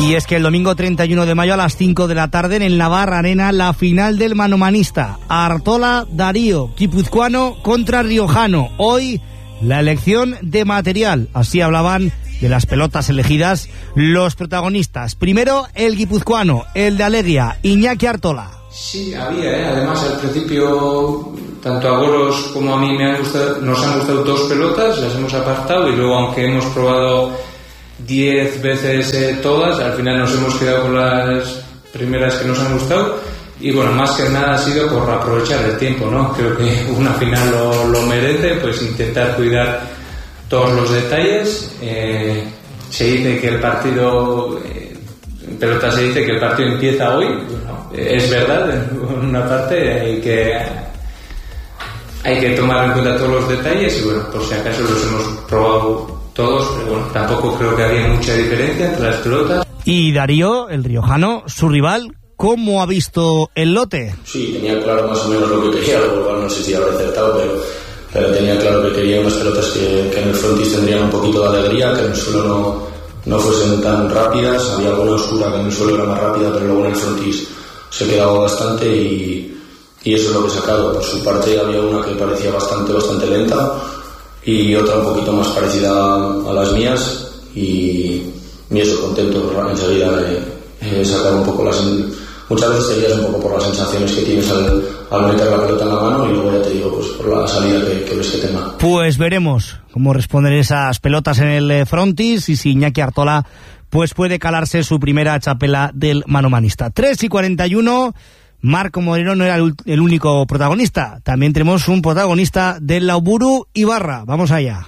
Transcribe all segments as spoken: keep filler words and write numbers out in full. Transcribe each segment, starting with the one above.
Y es que el domingo treinta y uno de mayo a las cinco de la tarde en el Navarra Arena, la final del manomanista. Artola Darío, guipuzcoano contra riojano. Hoy la elección de material. Así hablaban de las pelotas elegidas los protagonistas. Primero el guipuzcoano, el de Alegia, Iñaki Artola. Sí, había, ¿eh? Además al principio tanto a Goros como a mí me han gustado, nos han gustado dos pelotas, las hemos apartado y luego aunque hemos probado diez veces eh, todas, al final nos hemos quedado con las primeras que nos han gustado y bueno, más que nada ha sido por aprovechar el tiempo, ¿no? Creo que una final lo, lo merece, pues intentar cuidar todos los detalles. Eh, se dice que el partido, eh, en pelota se dice que el partido empieza hoy, bueno, es verdad, en una parte hay que hay que tomar en cuenta todos los detalles y bueno, por si acaso los hemos probado todos, pero bueno, tampoco creo que había mucha diferencia entre las pelotas. Y Darío, el riojano, su rival, ¿cómo ha visto el lote? Sí, tenía claro más o menos lo que quería, lo cual no sé si habrá acertado, pero, pero tenía claro que quería unas pelotas que, que en el frontis tendrían un poquito de alegría, que en el suelo no, no fuesen tan rápidas. Había alguna oscura que en el suelo era más rápida, pero luego en el frontis se quedaba bastante y, y eso es lo que he sacado. Por su parte había una que parecía bastante, bastante lenta y otra un poquito más parecida a las mías y, y eso, contento enseguida de, de sacar un poco las... Muchas veces te guías un poco por las sensaciones que tienes al, al meter la pelota en la mano y luego ya te digo, pues por la salida que, que ves que tenga. Pues veremos cómo responden esas pelotas en el frontis y si Iñaki Artola pues puede calarse su primera chapela del manomanista. tres y cuarenta y uno, Marco Moreno no era el, el único protagonista. También tenemos un protagonista del Lauburu Ibarra. Vamos allá.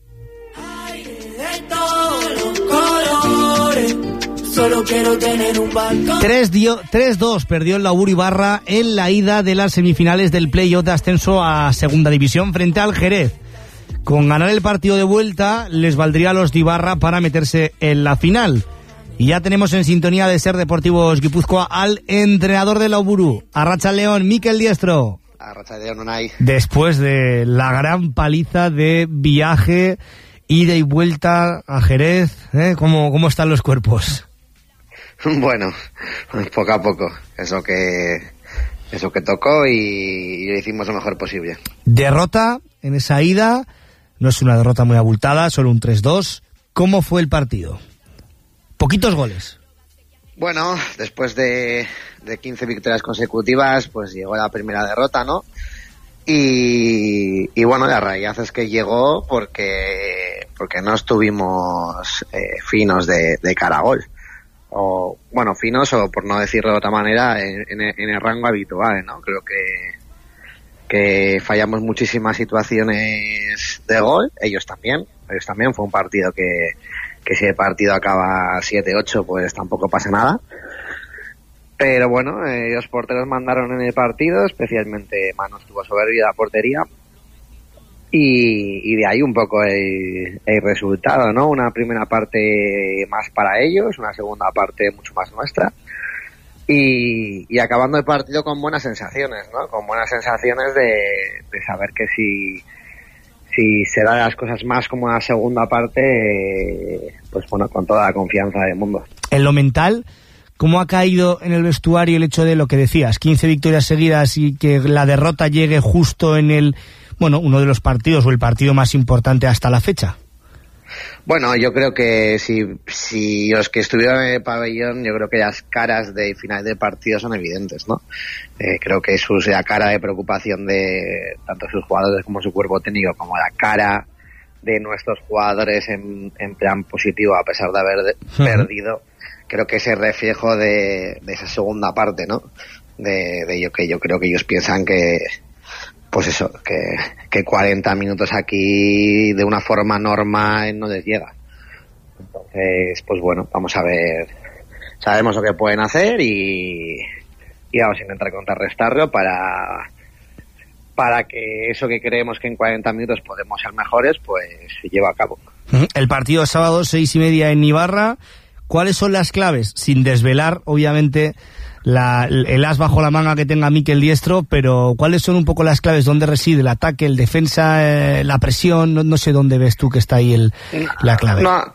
Solo quiero tener un balcón. tres dos perdió el Lauburu Ibarra en la ida de las semifinales del play-off de ascenso a segunda división frente al Jerez. Con ganar el partido de vuelta les valdría a los de Ibarra para meterse en la final. Y ya tenemos en sintonía de Ser Deportivos Guipúzcoa al entrenador del Lauburu, Arratsaldeon, Mikel Diestro. Arratsaldeon, Unai. Después de la gran paliza de viaje, ida y vuelta a Jerez, ¿eh? ¿Cómo, cómo están los cuerpos? Bueno, poco a poco, eso que eso que tocó y, y lo hicimos lo mejor posible. Derrota en esa ida, no es una derrota muy abultada, solo un tres dos. ¿Cómo fue el partido? Poquitos goles. Bueno, después de, de quince victorias consecutivas, pues llegó la primera derrota, ¿no? Y, y bueno, la realidad es que llegó porque porque no estuvimos eh, finos de, de cara a gol. O, bueno, finos, o por no decirlo de otra manera, en, en, en el rango habitual, ¿no? Creo que que fallamos muchísimas situaciones de gol, ellos también, ellos también, fue un partido que, que si el partido acaba siete ocho, pues tampoco pasa nada. Pero bueno, eh, los porteros mandaron en el partido, especialmente Manu estuvo soberbia la portería, y, y de ahí un poco el, el resultado, ¿no? Una primera parte más para ellos, una segunda parte mucho más nuestra, y, y acabando el partido con buenas sensaciones, ¿no? Con buenas sensaciones de, de saber que si, si se dan las cosas más como la segunda parte, eh, pues bueno, con toda la confianza del mundo. En lo mental, ¿cómo ha caído en el vestuario el hecho de lo que decías, quince victorias seguidas y que la derrota llegue justo en el, bueno, uno de los partidos o el partido más importante hasta la fecha? Bueno, yo creo que si, si los que estuvieron en el pabellón, yo creo que las caras de final de partido son evidentes, ¿no? Eh, creo que su, la cara de preocupación de tanto sus jugadores como su cuerpo técnico, como la cara de nuestros jugadores en, en plan positivo a pesar de haber de, uh-huh. perdido, creo que es el reflejo de, de esa segunda parte, ¿no? De, de yo que yo creo que ellos piensan que pues eso, que, que cuarenta minutos aquí de una forma normal no les llega. Entonces, pues bueno, vamos a ver, sabemos lo que pueden hacer y, y vamos a intentar contrarrestarlo para, para que eso que creemos que en cuarenta minutos podemos ser mejores, pues se lleve a cabo. El partido es sábado, seis y media en Ibarra. ¿Cuáles son las claves? Sin desvelar, obviamente, la, el as bajo la manga que tenga Mikel Diestro, pero ¿cuáles son un poco las claves? ¿Dónde reside el ataque, el defensa, eh, la presión? No, no sé dónde ves tú que está ahí el, la clave. No, t-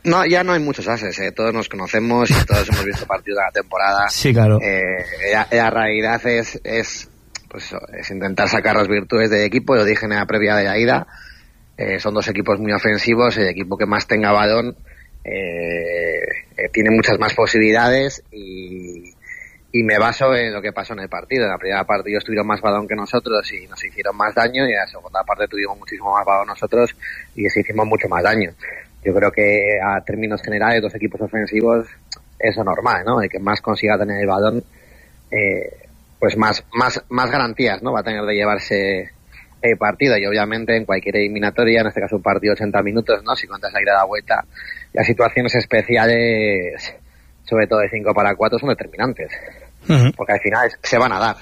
No, ya no hay muchos ases, ¿eh? Todos nos conocemos y todos hemos visto partidos de la temporada. Sí, claro. Eh, la, la realidad es, es, pues eso, es intentar sacar las virtudes del equipo. Lo dije en la previa de la ida. Eh, son dos equipos muy ofensivos. El equipo que más tenga balón eh, eh, tiene muchas más posibilidades y, y me baso en lo que pasó en el partido. En la primera parte ellos tuvieron más balón que nosotros y nos hicieron más daño, y en la segunda parte tuvimos muchísimo más balón nosotros y les hicimos mucho más daño. Yo creo que a términos generales dos equipos ofensivos es lo normal, ¿no? El que más consiga tener el balón, eh, pues más, más, más garantías, ¿no? Va a tener de llevarse el partido. Y obviamente en cualquier eliminatoria, en este caso un partido de ochenta minutos, ¿no? Si cuentas la ida a la vuelta, las situaciones especiales, sobre todo de cinco para cuatro, son determinantes. Uh-huh. Porque al final se van a dar.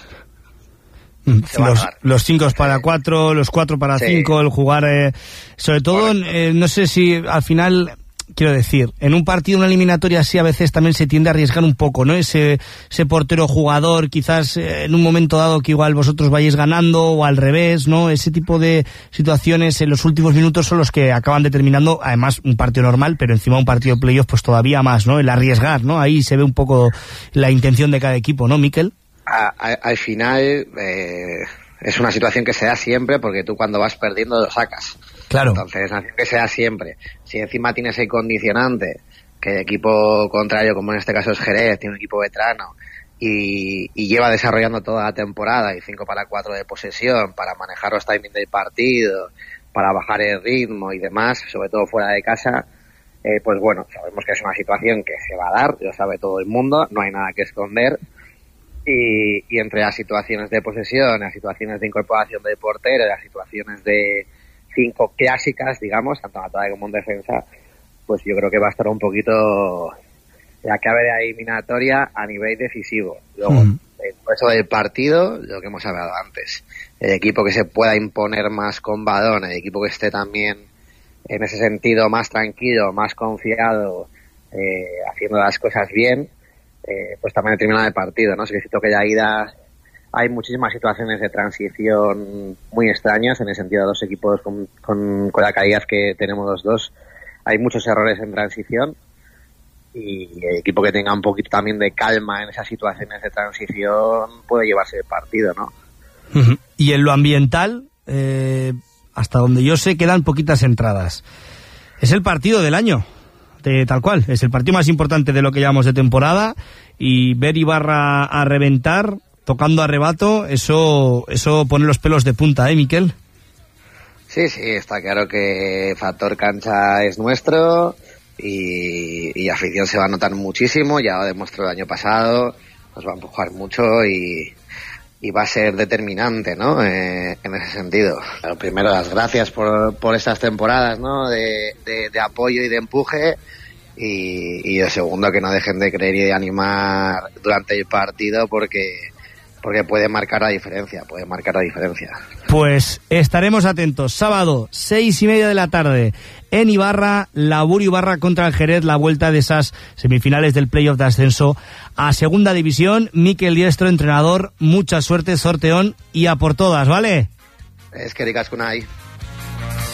Los, los cinco para cuatro, los cuatro para cinco, sí. El jugar, eh, sobre todo, eh, no sé si al final, quiero decir, en un partido, una eliminatoria así, a veces también se tiende a arriesgar un poco, ¿no? Ese, ese portero jugador, quizás eh, en un momento dado que igual vosotros vayáis ganando o al revés, ¿no? Ese tipo de situaciones en los últimos minutos son los que acaban determinando, además, un partido normal, pero encima un partido de playoff, pues todavía más, ¿no? El arriesgar, ¿no? Ahí se ve un poco la intención de cada equipo, ¿no, Mikel? A, a, al final eh, es una situación que se da siempre, porque tú cuando vas perdiendo lo sacas. Claro. Entonces es una situación que se da siempre. Si encima tienes el condicionante, que el equipo contrario, como en este caso es Jerez, tiene un equipo veterano y, y lleva desarrollando toda la temporada y cinco para cuatro de posesión para manejar los timings del partido, para bajar el ritmo y demás, sobre todo fuera de casa, eh, pues bueno, sabemos que es una situación que se va a dar, lo sabe todo el mundo, no hay nada que esconder. Y, y entre las situaciones de posesión, las situaciones de incorporación del portero, las situaciones de cinco clásicas, digamos, tanto en ataque como en defensa, pues yo creo que va a estar un poquito la clave de la eliminatoria a nivel decisivo. Luego, mm. el peso del partido, lo que hemos hablado antes, el equipo que se pueda imponer más con balón, el equipo que esté también en ese sentido más tranquilo, más confiado, eh, haciendo las cosas bien, Eh, pues también determina el partido, ¿no? Es que siento que ya ida hay muchísimas situaciones de transición muy extrañas, en el sentido de dos equipos con, con, con la calidad que tenemos los dos. Hay muchos errores en transición y el equipo que tenga un poquito también de calma en esas situaciones de transición puede llevarse el partido, ¿no? Uh-huh. Y en lo ambiental, eh, hasta donde yo sé, quedan poquitas entradas. Es el partido del año. De, tal cual, es el partido más importante de lo que llevamos de temporada, y ver Ibarra a reventar, tocando a rebato, eso eso pone los pelos de punta, ¿eh, Mikel? Sí, sí, está claro que factor cancha es nuestro y, y afición se va a notar muchísimo, ya lo demostró el año pasado, nos va a empujar mucho y, y va a ser determinante, ¿no? Eh, en ese sentido. Pero primero, las gracias por, por estas temporadas, ¿no? De, de, de apoyo y de empuje. Y, y el segundo, que no dejen de creer y de animar durante el partido, porque porque puede marcar la diferencia, puede marcar la diferencia. Pues estaremos atentos. Sábado, seis y media de la tarde, en Ibarra, Labur Ibarra contra el Jerez, la vuelta de esas semifinales del playoff de ascenso a Segunda División. Mikel Diestro, entrenador, mucha suerte, sorteón y a por todas, ¿vale? Es que ricasco, Unai.